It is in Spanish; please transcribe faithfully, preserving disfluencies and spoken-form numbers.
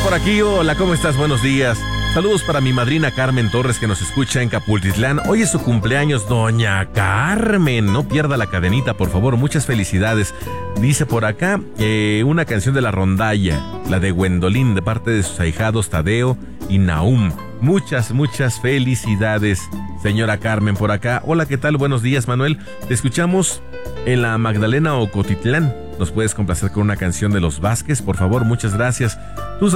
por aquí. Hola, ¿cómo estás? Buenos días. Saludos para mi madrina Carmen Torres, que nos escucha en Capultitlán. Hoy es su cumpleaños, doña Carmen. No pierda la cadenita, por favor. Muchas felicidades. Dice por acá eh, una canción de la rondalla, la de Gwendolyn, de parte de sus ahijados Tadeo y Nahum. Muchas, muchas felicidades, señora Carmen, por acá. Hola, ¿qué tal? Buenos días, Manuel. Te escuchamos en la Magdalena Ocotitlán. ¿Nos puedes complacer con una canción de los Vázquez, por favor? Muchas gracias. Tus